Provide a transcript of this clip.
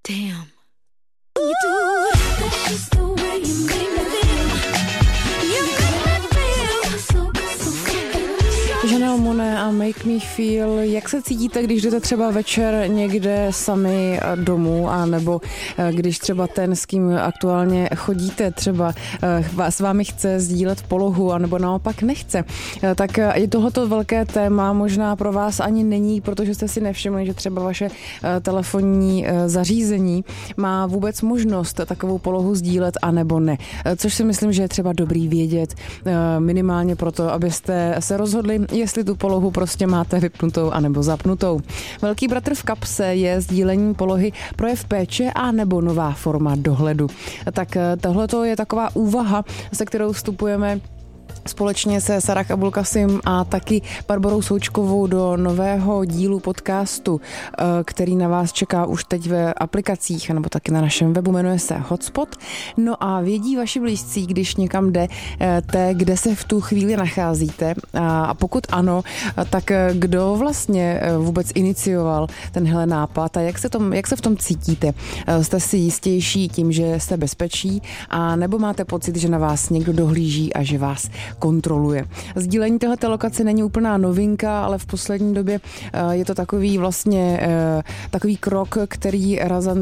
Damn. You do that is the way you make me feel. You make me feel so Janelle Monáe a Make Me Feel. Jak se cítíte, když jdete třeba večer někde sami domů, a nebo když třeba ten, s kým aktuálně chodíte, třeba s vámi chce sdílet polohu, anebo naopak nechce? Tak je tohleto velké téma možná pro vás ani není, protože jste si nevšimli, že třeba vaše telefonní zařízení má vůbec možnost takovou polohu sdílet, anebo ne. Což si myslím, že je třeba dobrý vědět, minimálně proto, abyste se rozhodli, jestli tu polohu prostě máte vypnutou anebo zapnutou. Velký bratr v kapse je sdílení polohy projev péče a nebo nová forma dohledu. Tak tohleto je taková úvaha, se kterou vstupujeme společně se Sarah Abulkasim a taky Barborou Součkovou do nového dílu podcastu, který na vás čeká už teď ve aplikacích nebo taky na našem webu, jmenuje se Hotspot. No a vědí vaši blízcí, když někam jdete, kde se v tu chvíli nacházíte, a pokud ano, tak kdo vlastně vůbec inicioval tenhle nápad a jak se v tom cítíte? Jste si jistější tím, že jste bezpečí, a nebo máte pocit, že na vás někdo dohlíží a že vás kontroluje? Sdílení téhleté lokace není úplná novinka, ale v poslední době je to takový krok, který razantně